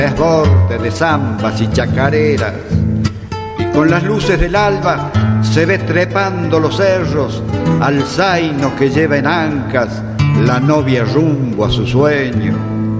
desborde de zambas y chacareras, y con las luces del alba se ve trepando los cerros al zaino que lleva en ancas la novia rumbo a su sueño.